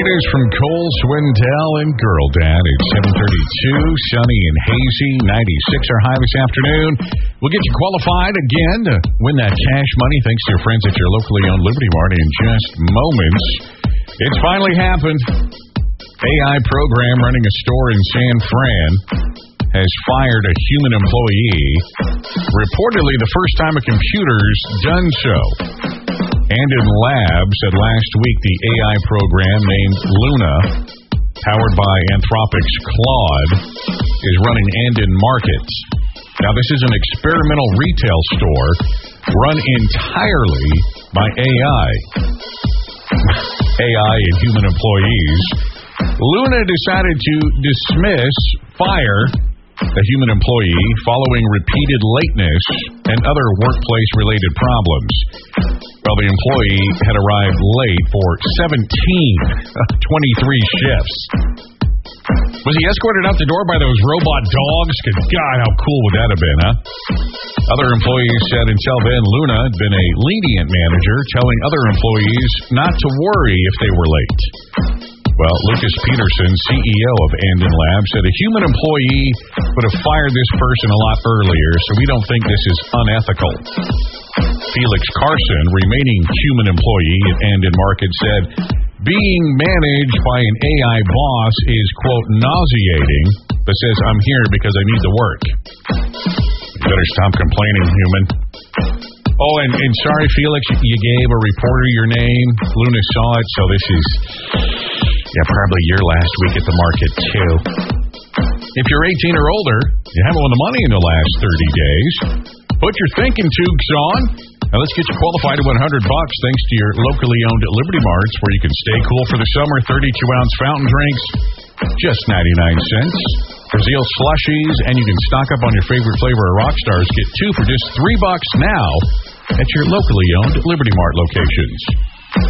latest from Cole Swindell and Girl Dad. It's 7:32, sunny and hazy, 96 our high this afternoon. We'll get you qualified again to win that cash money thanks to your friends at your locally owned Liberty Mart in just moments. It's finally happened. AI program running a store in San Fran has fired a human employee. Reportedly the first time a computer's done so. Andon Lab said last week the AI program named Luna, powered by Anthropic's Claude, is running Andon Markets. Now, this is an experimental retail store run entirely by AI. AI and human employees. Luna decided to fire a human employee following repeated lateness and other workplace-related problems. Well, the employee had arrived late for 23 shifts. Was he escorted out the door by those robot dogs? Good God, how cool would that have been, huh? Other employees said until then, Luna had been a lenient manager, telling other employees not to worry if they were late. Well, Lucas Peterson, CEO of Andon Lab, said a human employee would have fired this person a lot earlier, so we don't think this is unethical. Felix Carson, remaining human employee at Andon Market, said being managed by an AI boss is, quote, nauseating, but says, I'm here because I need to work. You better stop complaining, human. Oh, and sorry, Felix, you gave a reporter your name. Luna saw it, so this is, probably your last week at the market, too. If you're 18 or older, you haven't won the money in the last 30 days, put your thinking tubes on. Now let's get you qualified at $100 thanks to your locally owned Liberty Marts, where you can stay cool for the summer. 32-ounce fountain drinks, just 99 cents. Brazil slushies, and you can stock up on your favorite flavor of Rockstars. Get two for just $3 now at your locally owned Liberty Mart locations.